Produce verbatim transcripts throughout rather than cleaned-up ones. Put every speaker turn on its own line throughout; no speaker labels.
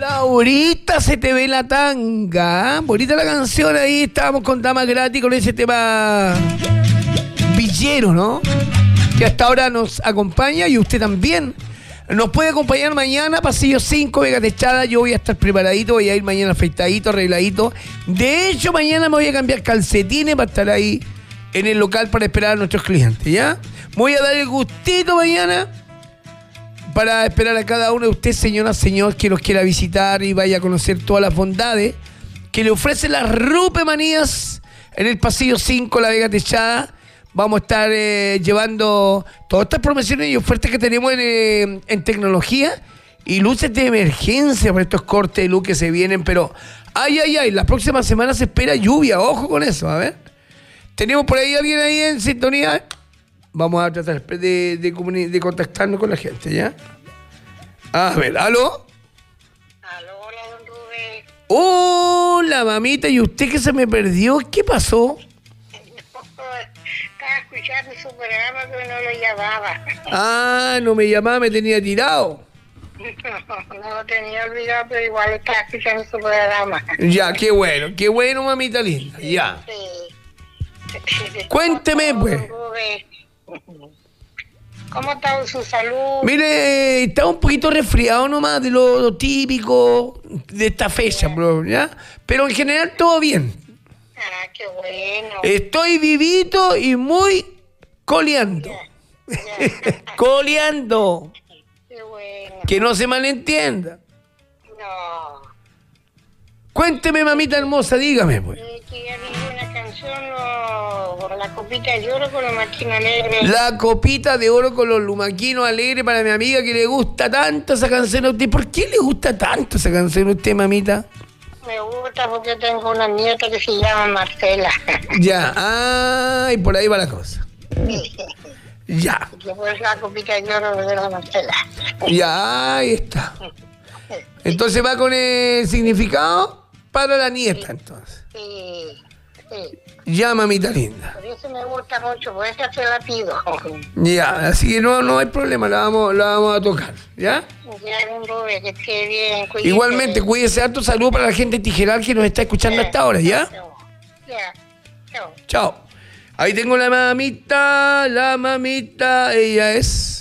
Laurita, se te ve la tanga. Bonita la canción ahí. Estábamos con Dama Gratis con ese tema villero, ¿no? Que hasta ahora nos acompaña y usted también. Nos puede acompañar mañana, Pasillo cinco, Vega Techada. Yo voy a estar preparadito, voy a ir mañana afeitadito, arregladito. De hecho, mañana me voy a cambiar calcetines para estar ahí en el local para esperar a nuestros clientes, ¿ya? Me voy a dar el gustito mañana para esperar a cada uno de ustedes, señora, señor, que los quiera visitar y vaya a conocer todas las bondades que le ofrecen las Rupemanías en el Pasillo cinco, La Vega Techada. Vamos a estar eh, llevando todas estas promociones y ofertas que tenemos en, eh, en tecnología y luces de emergencia por estos cortes de luz que se vienen, pero ay, ay, ay, la próxima semana se espera lluvia, ojo con eso, a ver. ¿Tenemos por ahí alguien ahí en sintonía? Vamos a tratar de, de, comuni- de contactarnos con la gente, ¿ya? A ver, ¿aló?
Aló, hola, don Rubén.
Hola, mamita, ¿y usted que se me perdió? ¿Qué pasó?
Estaba escuchando su programa, pero no lo llamaba.
Ah, no me llamaba, me tenía tirado.
No lo tenía olvidado, pero igual estaba escuchando su programa.
Ya, qué bueno, qué bueno, mamita linda, ya.
Sí.
Cuénteme, pues.
¿Cómo está su salud?
Mire, está un poquito resfriado nomás de lo, lo típico de esta fecha, bro, ¿ya? Pero en general todo bien.
Ah, qué bueno.
Estoy vivito y muy coleando.
Ya, ya.
Coleando.
Qué bueno.
Que no se malentienda.
No.
Cuénteme, mamita hermosa, dígame, pues.
Eh, que ya vi una canción, lo- La Copita de Oro con los Maquinos Alegres.
La copita de oro con los lumaquinos alegres para mi amiga que le gusta tanto esa canción a usted. ¿Por qué le gusta tanto esa canción a usted, mamita?
Me gusta porque tengo una nieta que se llama Marcela.
Ya, ah, y por ahí va la cosa. Ya,
Que pues la Copita de Oro de la Marcela.
ya, ahí está. Entonces va con el significado para la nieta, entonces.
Sí, sí.
Ya, mamita linda.
Por eso me gusta mucho, por eso se la pido.
Ya, así que no, no hay problema, la vamos, la vamos a tocar, ¿ya?
Ya, don Rubén, que esté bien. Cuídese.
Igualmente, cuídese harto, saludo para la gente de Tijeral que nos está escuchando hasta ahora, ¿ya?
Ya, chao.
Chao. Ahí tengo la mamita, la mamita, ella es...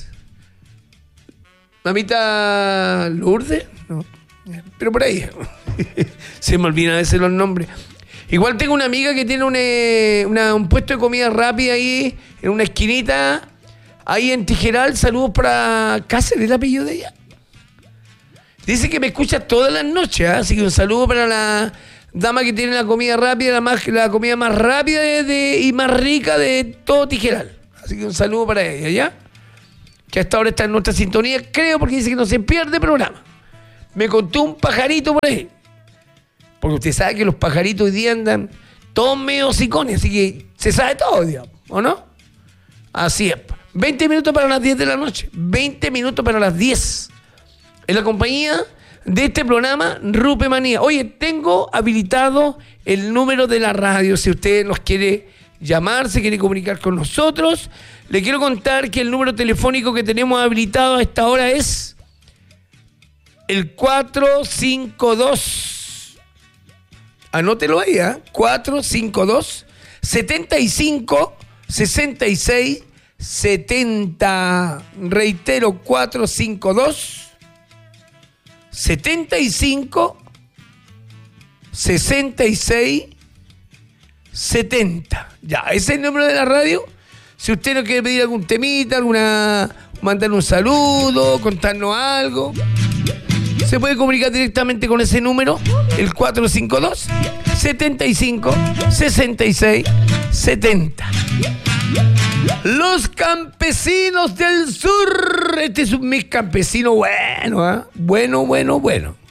¿Mamita Lourdes? No, pero por ahí. Se me olvidan a veces los nombres. Igual tengo una amiga que tiene un, eh, una- un puesto de comida rápida ahí, en una esquinita, ahí en Tijeral. Saludos para Cáceres, el apellido de ella. Dice que me escucha todas las noches, ¿ah? Así que un saludo para la dama que tiene la comida rápida, la, más, la comida más rápida de, de- y más rica de todo Tijeral. Así que un saludo para ella, ¿ya? Que hasta ahora está en nuestra sintonía, creo, porque dice que no se pierde programa. Me contó un pajarito por ahí. Porque usted sabe que los pajaritos hoy día andan todos medio hocicones, así que se sabe todo, digamos, ¿o no? Así es. veinte minutos para las diez de la noche. veinte minutos para las diez. En la compañía de este programa, Rupemanía. Oye, tengo habilitado el número de la radio. Si usted nos quiere llamar, se quiere comunicar con nosotros, le quiero contar que el número telefónico que tenemos habilitado a esta hora es el cuatro cinco dos. Anótelo ahí, ¿eh? cuatro cinco dos, setenta y cinco, sesenta y seis, setenta. Reitero, cuatro cinco dos, setenta y cinco, sesenta y seis, setenta. Ya, ese es el número de la radio. Si usted nos quiere pedir algún temita, alguna, mandar un saludo, contarnos algo, se puede comunicar directamente con ese número, el cuatro cinco dos, setenta y cinco, sesenta y seis, setenta. Los campesinos del sur. Este es un mix campesino bueno, ¿eh? Bueno, bueno, bueno.